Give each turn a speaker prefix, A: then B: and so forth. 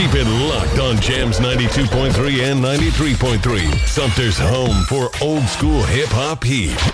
A: Keep it locked on Jams 92.3 and 93.3. Sumter's home for old school hip hop heat.